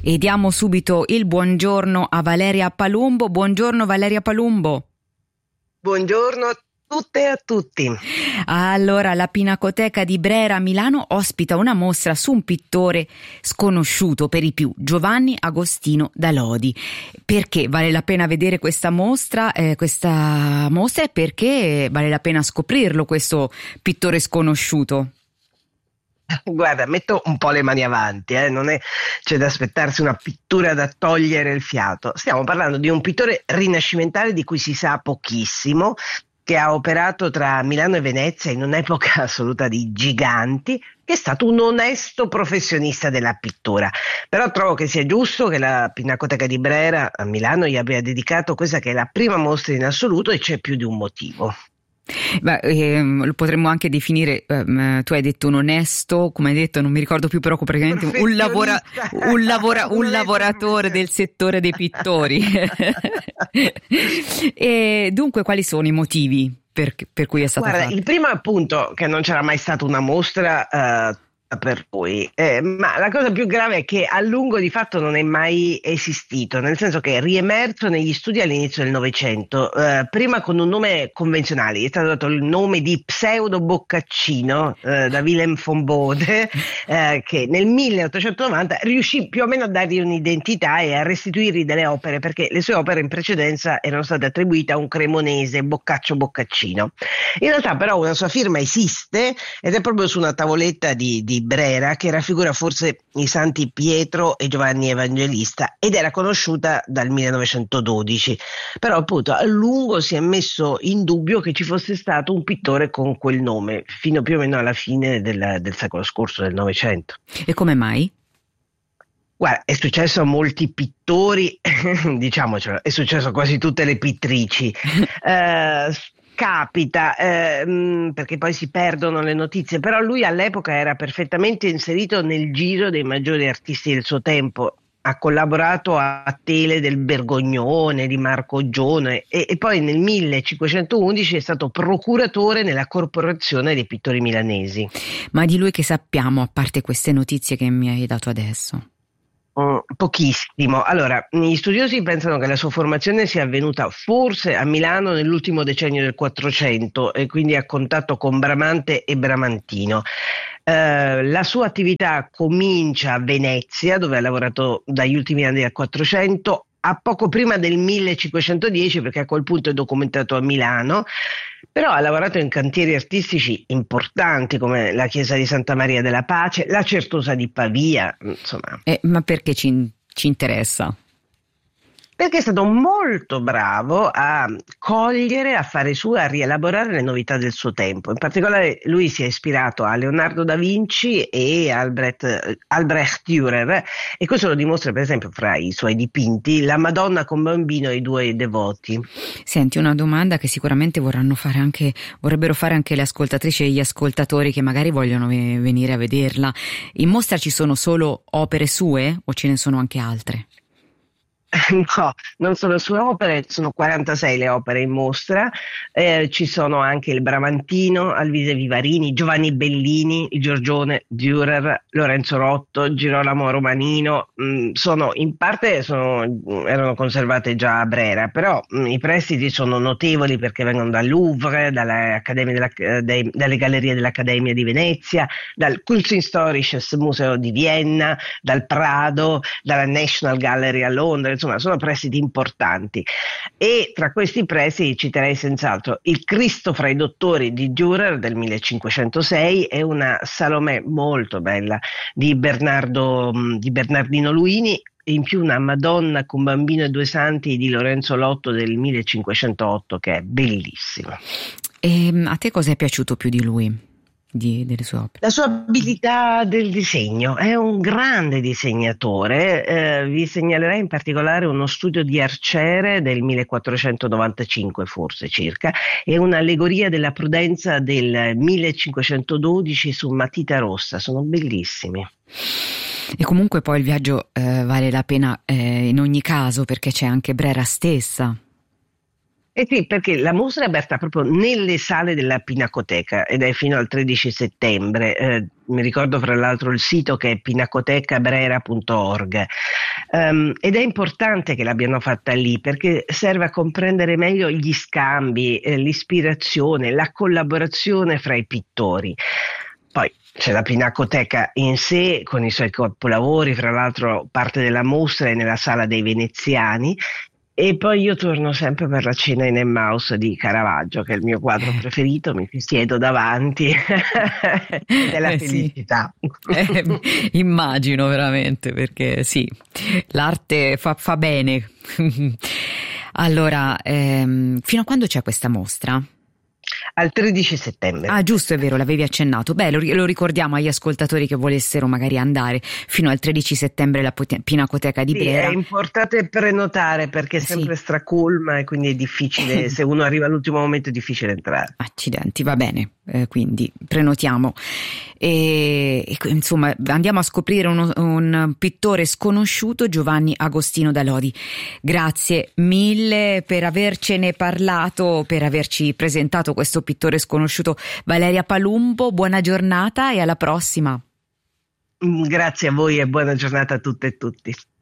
E diamo subito il buongiorno a Valeria Palumbo. Buongiorno Valeria Palumbo. Buongiorno a tutte e a tutti. Allora, la Pinacoteca di Brera a Milano ospita una mostra su un pittore sconosciuto per i più, Giovanni Agostino da Lodi. Perché vale la pena vedere questa mostra e perché vale la pena scoprirlo, questo pittore sconosciuto? Guarda, metto un po' le mani avanti, c'è da aspettarsi una pittura da togliere il fiato. Stiamo parlando di un pittore rinascimentale di cui si sa pochissimo, che ha operato tra Milano e Venezia in un'epoca assoluta di giganti, che è stato un onesto professionista della pittura. Però trovo che sia giusto che la Pinacoteca di Brera a Milano gli abbia dedicato questa che è la prima mostra in assoluto, e c'è più di un motivo. Lo potremmo anche definire, tu hai detto un onesto, come hai detto, non mi ricordo più, però praticamente un lavoratore del settore dei pittori. E dunque, quali sono i motivi per cui è stato fatto? Il primo appunto che non c'era mai stata una mostra per lui, ma la cosa più grave è che a lungo di fatto non è mai esistito, nel senso che è riemerso negli studi all'inizio del Novecento, prima con un nome convenzionale. Gli è stato dato il nome di Pseudo Boccaccino da Willem von Bode, che nel 1890 riuscì più o meno a dargli un'identità e a restituirgli delle opere, perché le sue opere in precedenza erano state attribuite a un cremonese, Boccaccio Boccaccino. In realtà però una sua firma esiste ed è proprio su una tavoletta di Brera, che raffigura forse i santi Pietro e Giovanni Evangelista, ed era conosciuta dal 1912. Però appunto a lungo si è messo in dubbio che ci fosse stato un pittore con quel nome fino più o meno alla fine del secolo scorso, del Novecento. E come mai? Guarda, è successo a molti pittori, diciamocelo, è successo a quasi tutte le pittrici. Capita, perché poi si perdono le notizie, però lui all'epoca era perfettamente inserito nel giro dei maggiori artisti del suo tempo. Ha collaborato a tele del Bergognone, di Marco Gione, e poi nel 1511 è stato procuratore nella Corporazione dei Pittori Milanesi. Ma di lui che sappiamo, a parte queste notizie che mi hai dato adesso? Pochissimo. Allora, gli studiosi pensano che la sua formazione sia avvenuta forse a Milano nell'ultimo decennio del 400 e quindi a contatto con Bramante e Bramantino. La sua attività comincia a Venezia, dove ha lavorato dagli ultimi anni del 400 a poco prima del 1510, perché a quel punto è documentato a Milano. Però ha lavorato in cantieri artistici importanti come la chiesa di Santa Maria della Pace, la Certosa di Pavia, insomma. Ma perché ci interessa? Perché è stato molto bravo a cogliere, a fare su, a rielaborare le novità del suo tempo. In particolare lui si è ispirato a Leonardo da Vinci e Albrecht Dürer, e questo lo dimostra per esempio fra i suoi dipinti la Madonna con bambino e i due devoti. Senti, una domanda che sicuramente vorrebbero fare anche le ascoltatrici e gli ascoltatori che magari vogliono venire a vederla. In mostra ci sono solo opere sue o ce ne sono anche altre? No, non sono sue opere, sono 46 le opere in mostra, ci sono anche il Bramantino, Alvise Vivarini, Giovanni Bellini, il Giorgione, Dürer, Lorenzo Rotto, Girolamo Romanino. Erano conservate già a Brera, però i prestiti sono notevoli perché vengono dal Louvre, dalle gallerie dell'Accademia di Venezia, dal Kunsthistorisches Museum di Vienna, dal Prado, dalla National Gallery a Londra. Insomma, sono prestiti importanti, e tra questi prestiti citerei senz'altro il Cristo fra i dottori di Dürer del 1506 e una Salomè molto bella di Bernardino Luini, e in più una Madonna con bambino e due santi di Lorenzo Lotto del 1508 che è bellissima. E a te cosa è piaciuto più di lui? Delle sue opere? La sua abilità del disegno, è un grande disegnatore. Vi segnalerei in particolare uno studio di Arciere del 1495 forse circa, e un'allegoria della prudenza del 1512 su matita rossa. Sono bellissimi. E comunque poi il viaggio vale la pena in ogni caso, perché c'è anche Brera stessa. Eh sì, perché la mostra è aperta proprio nelle sale della Pinacoteca ed è fino al 13 settembre. Mi ricordo fra l'altro il sito che è pinacotecabrera.org. Ed è importante che l'abbiano fatta lì perché serve a comprendere meglio gli scambi, l'ispirazione, la collaborazione fra i pittori. Poi c'è la Pinacoteca in sé con i suoi capolavori, fra l'altro parte della mostra è nella Sala dei Veneziani. E poi io torno sempre per la cena in Emmaus di Caravaggio, che è il mio quadro preferito, mi siedo davanti ed è la Sì. felicità. Immagino veramente, perché sì, l'arte fa bene. Allora, fino a quando c'è questa mostra? Al 13 settembre. Ah, giusto, è vero, l'avevi accennato. Beh, lo ricordiamo agli ascoltatori che volessero magari andare fino al 13 settembre alla Pinacoteca di Sì, Brera. è importante prenotare perché è sempre stracolma e quindi è difficile, se uno arriva all'ultimo momento è difficile entrare. Accidenti, va bene, quindi prenotiamo. Insomma, andiamo a scoprire un pittore sconosciuto, Giovanni Agostino da Lodi. Grazie mille per avercene parlato, per averci presentato questo pittore sconosciuto. Valeria Palumbo, buona giornata e alla prossima. Grazie a voi e buona giornata a tutte e tutti.